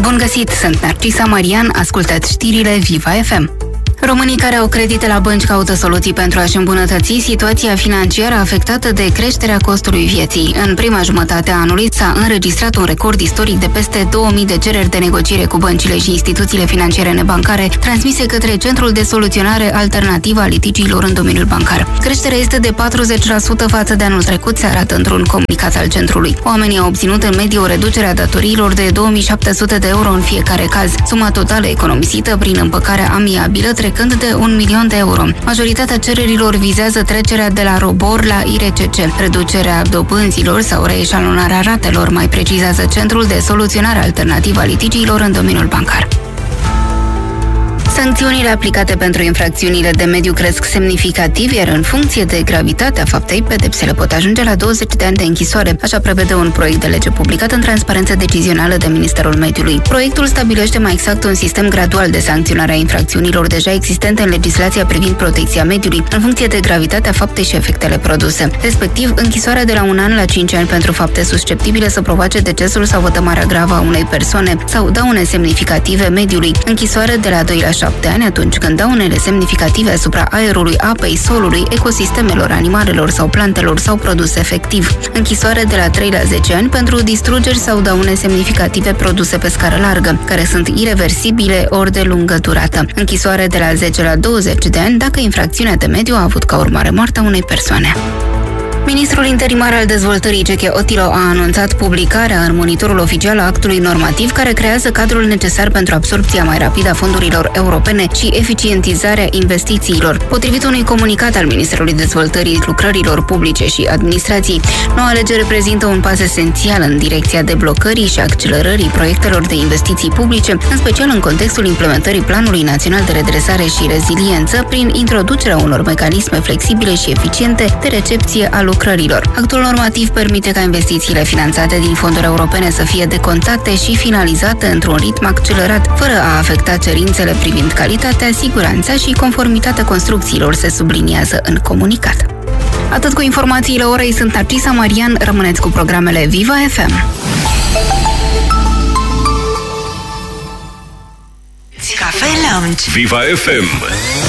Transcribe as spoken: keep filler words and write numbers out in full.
Bun găsit, sunt Narcisa Marian, ascultați știrile Viva F M. Românii care au credite la bănci caută soluții pentru a-și îmbunătăți situația financiară afectată de creșterea costului vieții. În prima jumătate a anului s-a înregistrat un record istoric de peste două mii de cereri de negociere cu băncile și instituțiile financiare nebancare transmise către Centrul de Soluționare Alternativă a Litigiilor în domeniul bancar. Creșterea este de patruzeci la sută față de anul trecut, se arată într-un comunicat al centrului. Oamenii au obținut în medie o reducere a datoriilor de două mii șapte sute de euro în fiecare caz. Suma totală economisită prin împăcarea amiabilă trecând de un milion de euro. Majoritatea cererilor vizează trecerea de la ROBOR la I R C C, reducerea dobânzilor sau reeșalonarea ratelor, mai precizează Centrul de Soluționare Alternativă a Litigiilor în domeniul bancar. Sancțiunile aplicate pentru infracțiunile de mediu cresc semnificativ, iar în funcție de gravitatea faptei, pedepsele pot ajunge la douăzeci de ani de închisoare. Așa prevede un proiect de lege publicat în Transparență Decizională de Ministerul Mediului. Proiectul stabilește mai exact un sistem gradual de sancționare a infracțiunilor deja existente în legislația privind protecția mediului, în funcție de gravitatea faptei și efectele produse. Respectiv, închisoarea de la un an la cinci ani pentru fapte susceptibile să provoace decesul sau vătămarea gravă a unei persoane sau daune semnificative mediului, închisoare de la doi la șapte ani atunci când daunele semnificative asupra aerului, apei, solului, ecosistemelor, animalelor sau plantelor s-au produs efectiv. Închisoare de la trei la zece ani pentru distrugeri sau daune semnificative produse pe scară largă, care sunt ireversibile ori de lungă durată. Închisoare de la zece la douăzeci de ani dacă infracțiunea de mediu a avut ca urmare moartea unei persoane. Ministrul interimar al dezvoltării Ceche Otilo a anunțat publicarea în monitorul oficial a actului normativ care creează cadrul necesar pentru absorbția mai rapidă a fondurilor europene și eficientizarea investițiilor. Potrivit unui comunicat al Ministerului Dezvoltării Lucrărilor Publice și Administrației, noua lege reprezintă un pas esențial în direcția deblocării și accelerării proiectelor de investiții publice, în special în contextul implementării Planului Național de Redresare și Reziliență, prin introducerea unor mecanisme flexibile și eficiente de recepție a lucrărilor. Actul normativ permite ca investițiile finanțate din fonduri europene să fie decontate și finalizate într-un ritm accelerat, fără a afecta cerințele privind calitatea, siguranța și conformitatea construcțiilor, se subliniază în comunicat. Atât cu informațiile orei, sunt Narcisa Marian, rămâneți cu programele Viva F M. Cafe Lounge. Viva F M.